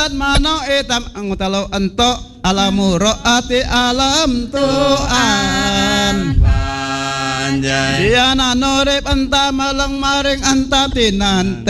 Alat mano itam ang talo anto alamuro ati alam tuan Panjay Diana norip anta malang maring anta tinan